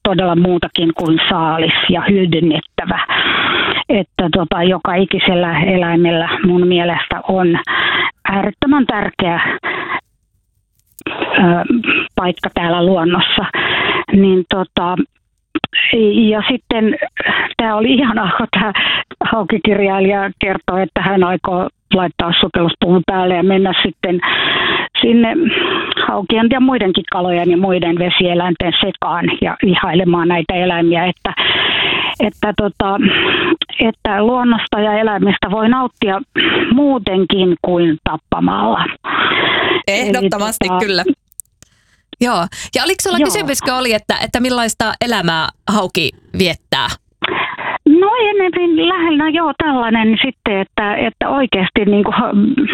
todella muutakin kuin saalis ja hyödynnettävä. Että joka ikisellä eläimellä mun mielestä on äärettömän tärkeä paikka täällä luonnossa. Niin ja sitten tämä oli ihanaa, kun tämä haukikirjailija kertoi, että hän aikoo laittaa sukelluspuvun päälle ja mennä sitten sinne haukien ja muidenkin kalojen ja muiden vesieläinten sekaan ja ihailemaan näitä eläimiä, että luonnosta ja eläimistä voi nauttia muutenkin kuin tappamalla. Ehdottomasti kyllä. Joo. Ja oliko sulla kysymyskö oli, että millaista elämää hauki viettää? No enemmän lähellä tällainen sitten, että oikeasti niin kuin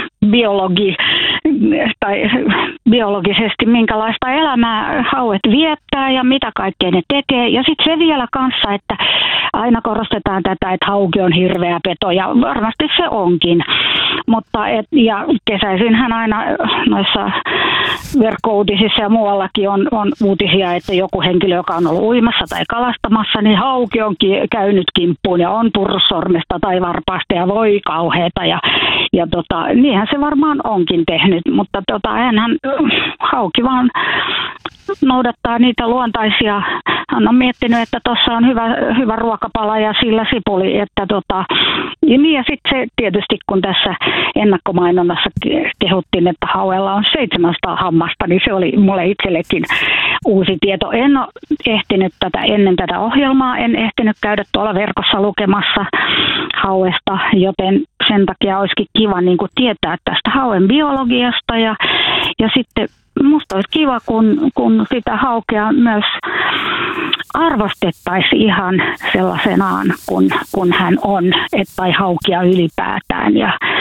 biologisesti minkälaista elämää hauet viettää ja mitä kaikkea ne tekee. Ja sitten se vielä kanssa, että aina korostetaan tätä, että hauki on hirveä peto ja varmasti se onkin. Mutta ja kesäisinhän aina noissa verkkouutisissa ja muuallakin on uutisia, että joku henkilö, joka on ollut uimassa tai kalastamassa, niin hauki on käynyt kimppuun ja on purrut sormesta tai varpaasta ja voi kauheeta. Ja niinhän se varmaan onkin tehnyt, mutta enhän hauki vaan noudattaa niitä luontaisia. Hän on miettinyt, että tuossa on hyvä ruokapala ja sillä sipuli. Ja sitten se tietysti, kun tässä ennakkomainonnassa kehuttiin, että hauella on 700 hammasta, niin se oli mulle itsellekin uusi tieto. En ole ehtinyt ennen tätä ohjelmaa, en ehtinyt käydä tuolla verkossa lukemassa hauesta, joten sen takia olisikin kiva niin kuin tietää tästä hauen biologiasta ja sitten musta olisi kiva, kun sitä haukea myös arvostettaisiin ihan sellaisenaan, kun hän on, tai haukia ylipäätään.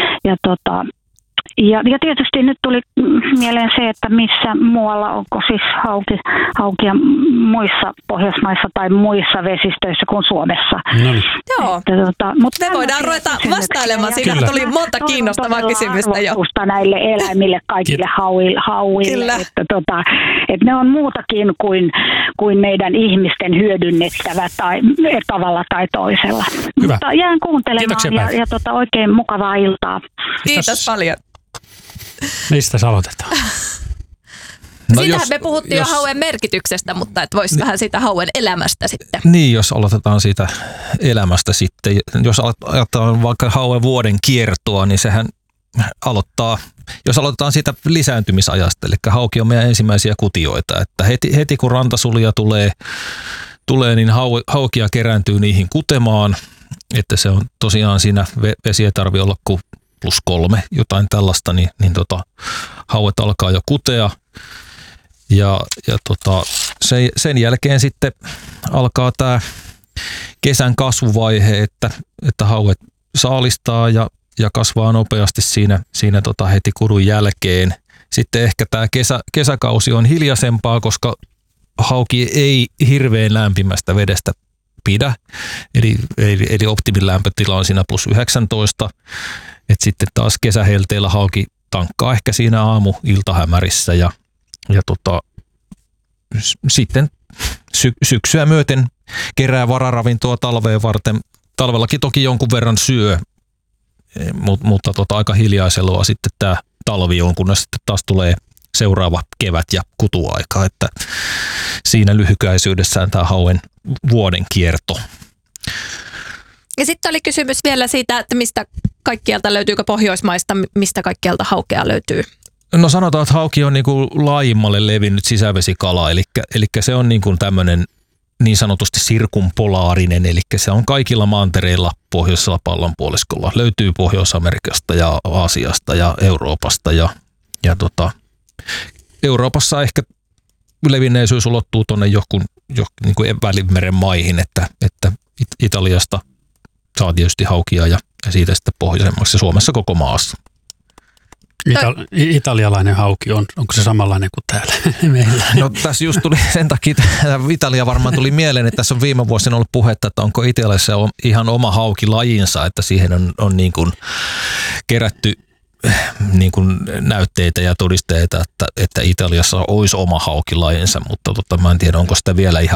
Ja tietysti nyt tuli mieleen se, että missä muualla, onko siis haukia muissa Pohjoismaissa tai muissa vesistöissä kuin Suomessa. No niin. Joo, mutta me voidaan ruveta vastailemaan. Siinä tuli monta kiinnostavaa kysymystä jo. Näille eläimille, kaikille hauille, että ne on muutakin kuin meidän ihmisten hyödynnettävä tai tavalla tai toisella. Hyvä. Mutta jään kuuntelemaan ja oikein mukavaa iltaa. Kiitos paljon. Mistä sä aloitetaan? Sitähän me puhuttiin jo hauen merkityksestä, mutta et vois vähän siitä hauen elämästä sitten. Niin, jos aloitetaan siitä elämästä sitten. Jos aloitetaan vaikka hauen vuoden kiertoa, niin sehän aloitetaan siitä lisääntymisajasta. Eli hauki on meidän ensimmäisiä kutioita. Että heti kun rantasulia tulee, niin haukia kerääntyy niihin kutemaan. Että se on tosiaan siinä vesi ei tarvitse olla kuin +3, jotain tällaista, niin hauet alkaa jo kutea. Ja sen jälkeen sitten alkaa tämä kesän kasvuvaihe, että hauet saalistaa ja kasvaa nopeasti siinä heti kudun jälkeen. Sitten ehkä tämä kesäkausi on hiljaisempaa, koska hauki ei hirveän lämpimästä vedestä pidä. Eli optimilämpötila on siinä +19. Et sitten taas kesähelteillä hauki tankkaa ehkä siinä aamu-iltahämärissä ja sitten syksyä myöten kerää vararavintoa talveen varten. Talvellakin toki jonkun verran syö, mutta aika hiljaiselua sitten tämä talvi on, kunnes sitten taas tulee seuraava kevät ja kutuaika. Että siinä lyhykäisyydessään tämä hauen vuoden kierto. Ja sitten oli kysymys vielä siitä, että mistä kaikkialta löytyykö Pohjoismaista, mistä kaikkialta haukea löytyy? No sanotaan, että hauki on niin kuin laajimmalle levinnyt sisävesikala, eli se on niin kuin tämmöinen niin sanotusti sirkumpolaarinen, eli se on kaikilla mantereilla pohjoisella pallonpuoliskolla. Löytyy Pohjois-Amerikasta ja Aasiasta ja Euroopasta ja Euroopassa ehkä levinneisyys ulottuu tuonne johonkin niin kuin Välimeren maihin, että Italiasta saa tietysti haukia ja siitä sitten pohjoisemmaksi Suomessa koko maassa. Italialainen hauki onko se samanlainen kuin täällä meillä? No tässä just tuli sen takia, Italia varmaan tuli mieleen, että tässä on viime vuosina ollut puhetta, että onko Italiassa ihan oma haukilajinsa, että siihen on niin kuin kerätty niin kuin näytteitä ja todisteita, että Italiassa olisi oma haukilajinsa, mutta mä en tiedä, onko sitä vielä ihan